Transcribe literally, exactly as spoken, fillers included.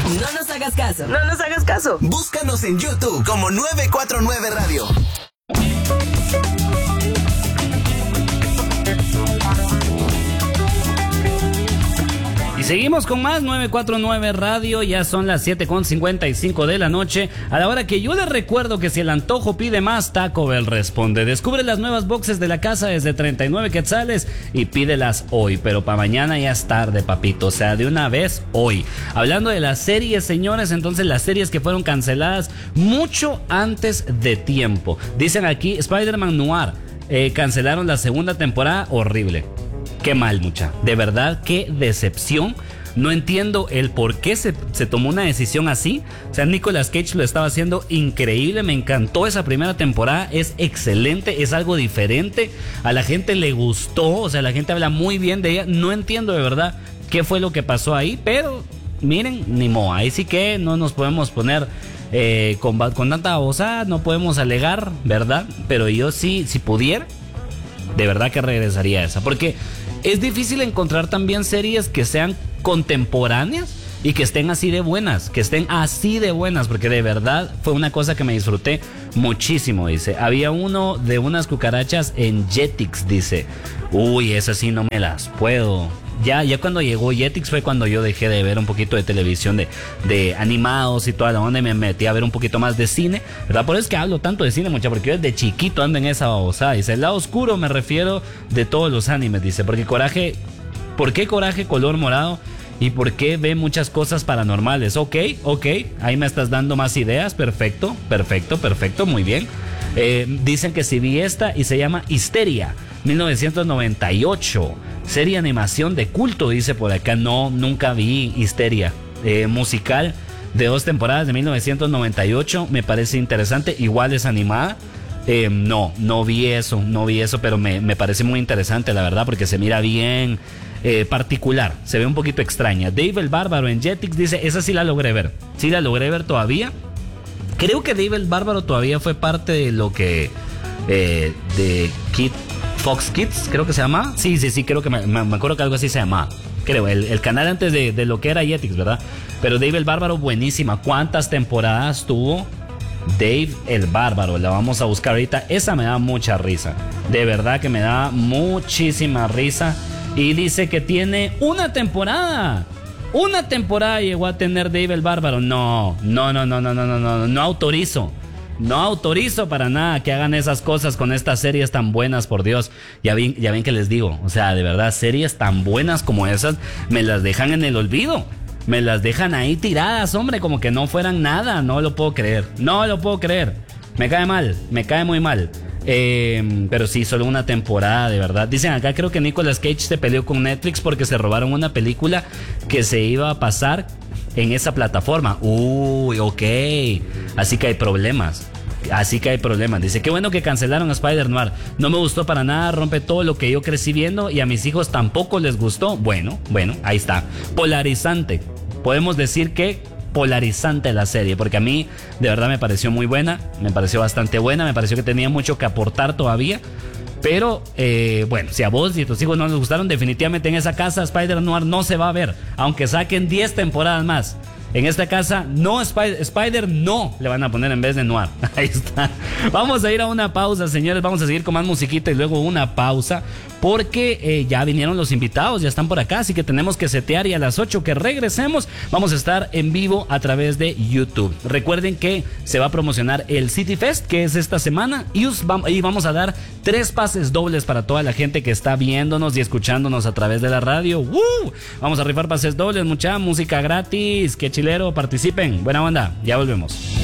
No nos hagas caso. No nos hagas caso. Búscanos en YouTube como nueve cuatro nueve Radio. Y seguimos con más nueve cuatro nueve Radio, ya son las siete con cincuenta y cinco de la noche, a la hora que yo les recuerdo que si el antojo pide más, Taco Bell responde. Descubre las nuevas boxes de la casa desde treinta y nueve quetzales y pídelas hoy, pero para mañana ya es tarde, papito, o sea, de una vez hoy. Hablando de las series, señores, entonces las series que fueron canceladas mucho antes de tiempo. Dicen aquí, Spider-Man Noir, eh, cancelaron la segunda temporada, horrible. Qué mal, mucha. De verdad, qué decepción. No entiendo el por qué se, se tomó una decisión así. O sea, Nicolas Cage lo estaba haciendo increíble. Me encantó esa primera temporada. Es excelente, es algo diferente. A la gente le gustó. O sea, la gente habla muy bien de ella. No entiendo de verdad qué fue lo que pasó ahí. Pero, miren, ni modo. Ahí sí que no nos podemos poner eh, con, con tanta babosada. No podemos alegar, ¿verdad? Pero yo sí, si pudiera, de verdad que regresaría a esa. Porque es difícil encontrar también series que sean contemporáneas y que estén así de buenas, que estén así de buenas, porque de verdad fue una cosa que me disfruté muchísimo, dice. Había uno de unas cucarachas en Jetix, dice. Uy, esas sí no me las puedo. Ya, ya cuando llegó Jetix fue cuando yo dejé de ver un poquito de televisión de, de animados y toda la onda y me metí a ver un poquito más de cine, ¿verdad? Por eso es que hablo tanto de cine, mucha, porque yo desde chiquito ando en esa babosada. Dice, el lado oscuro me refiero de todos los animes, dice, porque Coraje, ¿por qué Coraje color morado? ¿Y por qué ve muchas cosas paranormales? Ok, ok, ahí me estás dando más ideas, perfecto, perfecto, perfecto, muy bien. Eh, dicen que sí vi esta y se llama Histeria, mil novecientos noventa y ocho, serie animación de culto, dice por acá. No, nunca vi Histeria, eh, musical de dos temporadas de mil novecientos noventa y ocho, me parece interesante, igual es animada. Eh, no, no vi eso, no vi eso, pero me, me parece muy interesante, la verdad, porque se mira bien eh, particular, se ve un poquito extraña. Dave el Bárbaro en Jetix dice, esa sí la logré ver, sí la logré ver todavía. Creo que Dave el Bárbaro todavía fue parte de lo que eh, de Kid Fox Kids, creo que se llama. Sí, sí, sí, creo que me, me acuerdo que algo así se llamaba. Creo, el, el canal antes de, de lo que era Jetix, ¿verdad? Pero Dave el Bárbaro, buenísima. ¿Cuántas temporadas tuvo Dave el Bárbaro? La vamos a buscar ahorita. Esa me da mucha risa. De verdad que me da muchísima risa. Y dice que tiene una temporada. Una temporada llegó a tener Dave el Bárbaro. No, no, no, no, no, no, no, no, no autorizo. No autorizo para nada que hagan esas cosas con estas series tan buenas, por Dios. Ya ven, ya ven que les digo, o sea, de verdad, series tan buenas como esas me las dejan en el olvido. Me las dejan ahí tiradas, hombre, como que no fueran nada. No lo puedo creer, no lo puedo creer. Me cae mal, me cae muy mal. Eh, pero sí, solo una temporada, de verdad. Dicen acá, creo que Nicolas Cage se peleó con Netflix porque se robaron una película que se iba a pasar en esa plataforma. Uy, ok. Así que hay problemas. Así que hay problemas. Dice, qué bueno que cancelaron a Spider-Noir. No me gustó para nada, rompe todo lo que yo crecí viendo y a mis hijos tampoco les gustó. Bueno, bueno, ahí está. Polarizante. Podemos decir que polarizante la serie, porque a mí de verdad me pareció muy buena, me pareció bastante buena, me pareció que tenía mucho que aportar todavía. Pero, eh, bueno, si a vos y a tus hijos no les gustaron, definitivamente en esa casa Spider-Noir no se va a ver, aunque saquen diez temporadas más. En esta casa, no, Spider, Spider no le van a poner en vez de Noir. Ahí está. Vamos a ir a una pausa, señores. Vamos a seguir con más musiquita y luego una pausa. Porque eh, ya vinieron los invitados, ya están por acá. Así que tenemos que setear y a las ocho que regresemos vamos a estar en vivo a través de YouTube. Recuerden que se va a promocionar el City Fest, que es esta semana. Y, us, y vamos a dar tres pases dobles para toda la gente que está viéndonos y escuchándonos a través de la radio. ¡Uh! Vamos a rifar pases dobles, mucha música gratis. ¡Qué chilero! Participen. Buena onda. Ya volvemos.